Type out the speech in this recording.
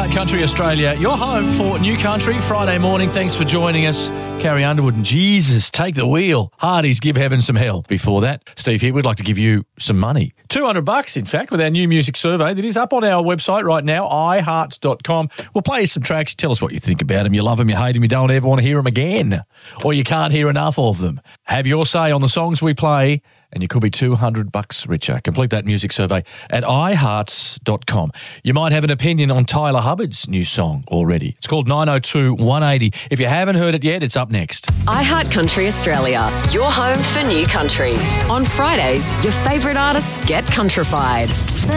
iHeart Country Australia, your home for New Country Friday morning. Thanks for joining us. Carrie Underwood and Jesus, take the wheel. Hardy's Give Heaven Some Hell. Before that, Steve here, we'd like to give you some money. $200, in fact, with our new music survey that is up on our website right now, iHearts.com. We'll play you some tracks. Tell us what you think about them. You love them, you hate them, you don't ever want to hear them again. Or you can't hear enough of them. Have your say on the songs we play, and you could be $200 richer. Complete that music survey at iHearts.com. You might have an opinion on Tyler Hubbard's new song already. It's called 902 180. If you haven't heard it yet, it's up next. iHeart Country Australia, your home for New Country. On Fridays, your favourite artists get countrified.